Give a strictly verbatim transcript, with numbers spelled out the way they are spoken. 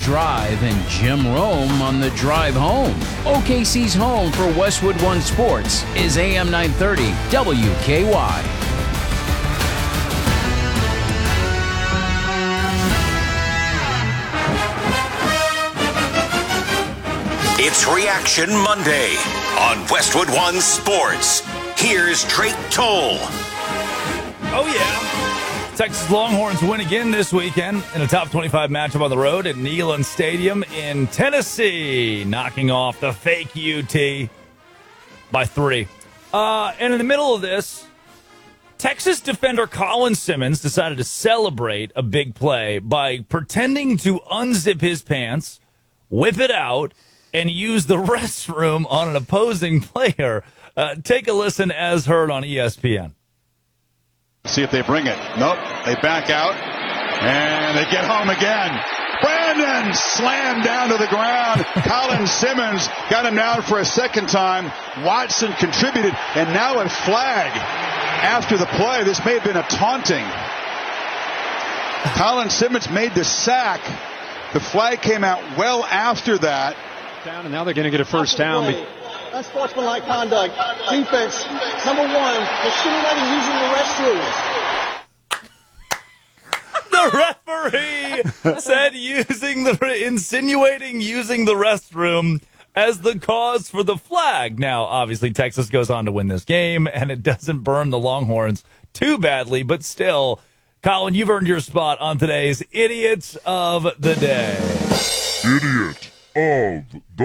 drive and Jim Rome on the drive home. O K C's home for Westwood One Sports is A M nine thirty W K Y. It's Reaction Monday on Westwood One Sports. Here's Drake Toll. Oh, yeah. Texas Longhorns win again this weekend in a top twenty-five matchup on the road at Neyland Stadium in Tennessee, knocking off the fake U T by three. Uh, and in the middle of this, Texas defender Colin Simmons decided to celebrate a big play by pretending to unzip his pants, whip it out, and use the restroom on an opposing player. Uh, take a listen as heard on E S P N. See if they bring it. Nope. They back out. And they get home again. Brandon slammed down to the ground. Colin Simmons got him down for a second time. Watson contributed. And now a flag after the play. This may have been a taunting. Colin Simmons made the sack. The flag came out well after that. Down, and now they're going to get a first down. Unsportsmanlike conduct. Defense, number one, insinuating using the restroom. The referee said using the insinuating using the restroom as the cause for the flag. Now, obviously, Texas goes on to win this game, and it doesn't burn the Longhorns too badly, but still, Colin, you've earned your spot on today's Idiots of the Day. Idiot of the